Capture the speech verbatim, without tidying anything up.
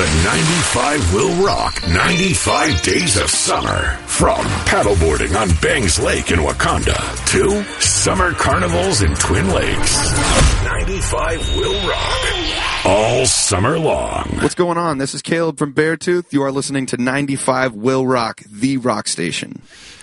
ninety-five will rock ninety-five days of summer. From paddleboarding on Bangs Lake in Wakanda to summer carnivals in Twin Lakes. ninety-five will rock all summer long. What's going on? This is Caleb from Beartooth. You are listening to ninety-five Will Rock, the rock station.